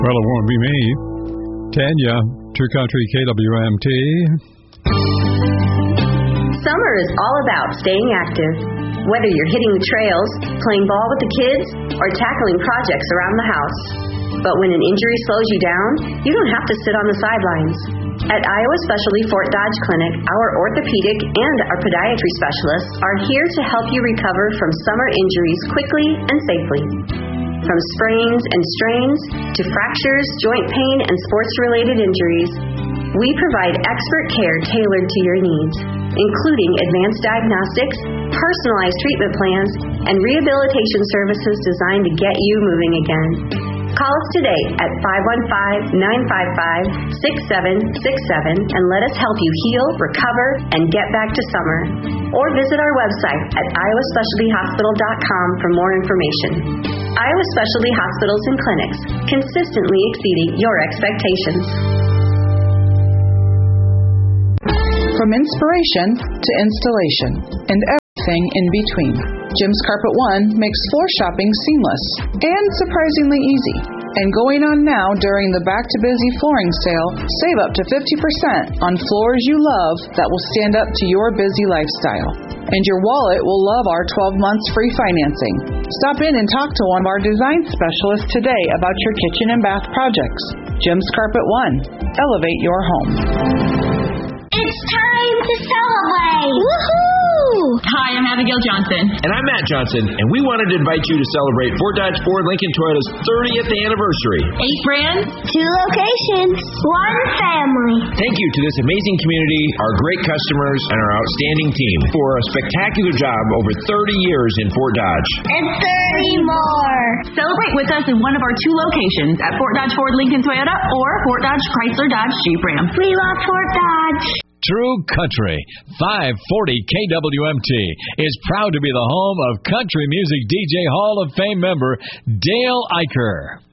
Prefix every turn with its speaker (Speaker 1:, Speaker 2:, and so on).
Speaker 1: Well, it won't be me. Tanya, True Country KWMT.
Speaker 2: Summer is all about staying active. Whether you're hitting the trails, playing ball with the kids, or tackling projects around the house. But when an injury slows you down, you don't have to sit on the sidelines. At Iowa Specialty Fort Dodge Clinic, our orthopedic and our podiatry specialists are here to help you recover from summer injuries quickly and safely. From sprains and strains to fractures, joint pain, and sports-related injuries, we provide expert care tailored to your needs, including advanced diagnostics, personalized treatment plans, and rehabilitation services designed to get you moving again. Call us today at 515-955-6767 and let us help you heal, recover, and get back to summer. Or visit our website at iowaspecialtyhospital.com for more information. Iowa Specialty Hospitals and Clinics, consistently exceeding your expectations.
Speaker 3: From inspiration to installation and everything in between, Jim's Carpet One makes floor shopping seamless and surprisingly easy. And going on now during the Back to Busy flooring sale, save up to 50% on floors you love that will stand up to your busy lifestyle. And your wallet will love our 12 months free financing. Stop in and talk to one of our design specialists today about your kitchen and bath projects. Jim's Carpet One. Elevate your home.
Speaker 4: It's time to celebrate! Woohoo!
Speaker 5: Hi, I'm Abigail Johnson.
Speaker 6: And I'm Matt Johnson, and we wanted to invite you to celebrate Fort Dodge Ford Lincoln Toyota's 30th anniversary.
Speaker 5: 8 brands,
Speaker 4: 2 locations, 1 family.
Speaker 6: Thank you to this amazing community, our great customers, and our outstanding team for a spectacular job over 30 years in Fort Dodge.
Speaker 4: And 30 more.
Speaker 5: Celebrate with us in one of our 2 locations at Fort Dodge Ford Lincoln Toyota or Fort Dodge Chrysler Dodge Jeep Ram.
Speaker 4: We love Fort Dodge.
Speaker 7: True Country 540 KWMT is proud to be the home of country music DJ Hall of Fame member Dale Eicher.